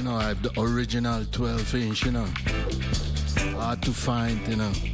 know, I have the original 12 inch, you know. Hard to find, you know.